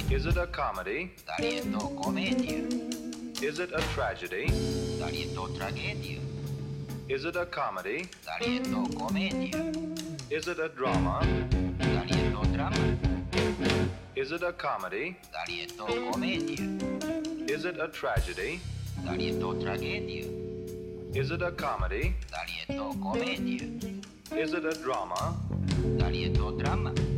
Is it a comedy? Dali je to komedija? Is it a tragedy? Da li je to tragedija? Is it a comedy? Da li je to komedija? Is it a drama? Da li je to drama? Is it a comedy? Da li je to komedija? Is it a tragedy? Da li je to tragedija? Is it a comedy? Da li je to komedija? Is it a drama? Da li je to drama?